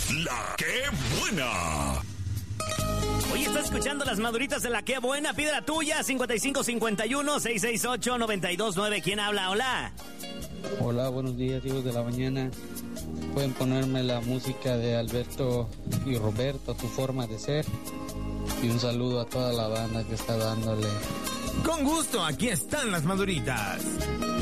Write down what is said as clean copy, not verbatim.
La Qué Buena. Oye, estás escuchando las maduritas de La Qué Buena. Pide la tuya, 5551-668-929. ¿Quién habla? Hola. Hola, buenos días, hijos de la mañana. Pueden ponerme la música de Alberto y Roberto, Tu Forma de Ser. Y un saludo a toda la banda que está dándole. Con gusto, aquí están las maduritas.